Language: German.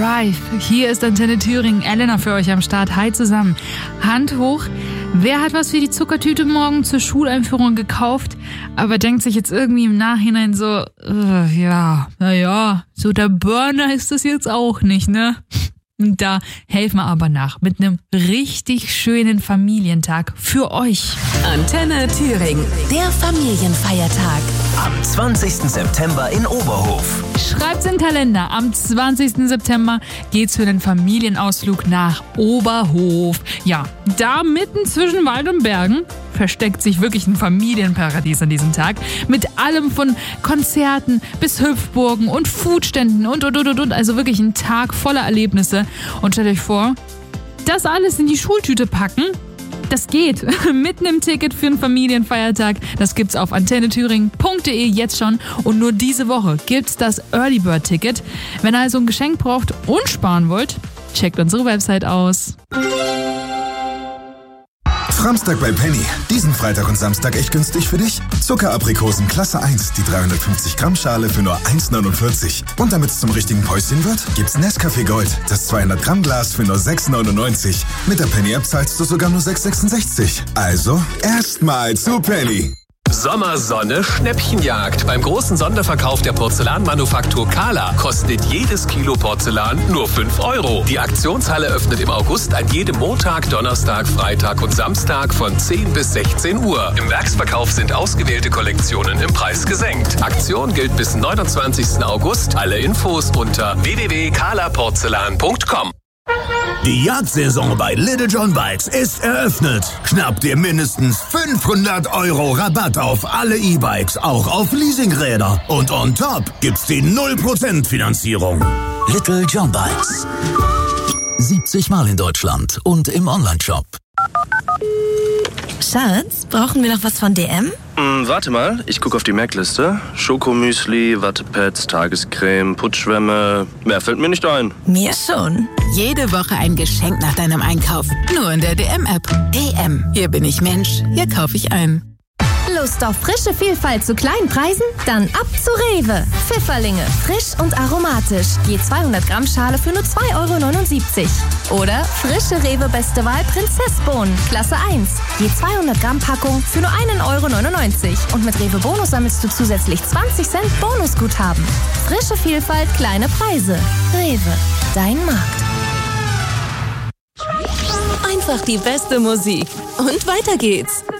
Drive. Hier ist Antenne Thüringen. Elena für euch am Start. Hi zusammen. Hand hoch. Wer hat was für die Zuckertüte morgen zur Schuleinführung gekauft, aber denkt sich jetzt irgendwie im Nachhinein so, so der Burner ist das jetzt auch nicht, ne? Und da helfen wir aber nach mit einem richtig schönen Familientag für euch. Antenne Thüringen, der Familienfeiertag. Am 20. September in Oberhof. Schreibt's in den Kalender. Am 20. September geht's für den Familienausflug nach Oberhof. Ja, da mitten zwischen Wald und Bergen versteckt sich wirklich ein Familienparadies an diesem Tag. Mit allem von Konzerten bis Hüpfburgen und Foodständen und. Also wirklich ein Tag voller Erlebnisse. Und stellt euch vor, das alles in die Schultüte packen, das geht. Mit einem Ticket für einen Familienfeiertag. Das gibt's auf antennethüringen.de jetzt schon. Und nur diese Woche gibt's das Early Bird Ticket. Wenn ihr also ein Geschenk braucht und sparen wollt, checkt unsere Website aus. Samstag bei Penny. Diesen Freitag und Samstag echt günstig für dich. Zuckeraprikosen Klasse 1, die 350 Gramm Schale für nur 1,49. Und damit es zum richtigen Päuschen wird, gibt's Nescafé Gold, das 200 Gramm Glas für nur 6,99. Mit der Penny App zahlst du sogar nur 6,66. Also erstmal zu Penny. Sommersonne Schnäppchenjagd. Beim großen Sonderverkauf der Porzellanmanufaktur Kala kostet jedes Kilo Porzellan nur 5 €. Die Aktionshalle öffnet im August an jedem Montag, Donnerstag, Freitag und Samstag von 10 bis 16 Uhr. Im Werksverkauf sind ausgewählte Kollektionen im Preis gesenkt. Aktion gilt bis 29. August. Alle Infos unter www.kalaporzellan.com. Die Jagdsaison bei Little John Bikes ist eröffnet. Schnapp dir mindestens 500 € Rabatt auf alle E-Bikes, auch auf Leasingräder. Und on top gibt's die 0% Finanzierung. Little John Bikes. 70 Mal in Deutschland und im Onlineshop. Schatz, brauchen wir noch was von DM? Warte mal, ich gucke auf die Merkliste. Schokomüsli, Wattepads, Tagescreme, Putzschwämme. Mehr fällt mir nicht ein. Mir schon. Jede Woche ein Geschenk nach deinem Einkauf. Nur in der DM-App. DM. Hier bin ich Mensch. Hier kaufe ich ein. Lust auf frische Vielfalt zu kleinen Preisen? Dann ab zu Rewe. Pfifferlinge, frisch und aromatisch. Je 200 Gramm Schale für nur 2,79 €. Oder frische Rewe Beste Wahl Prinzessbohnen, Klasse 1. Je 200 Gramm Packung für nur 1,99 €. Und mit Rewe Bonus sammelst du zusätzlich 20 Cent Bonusguthaben. Frische Vielfalt, kleine Preise. Rewe, dein Markt. Einfach die beste Musik. Und weiter geht's.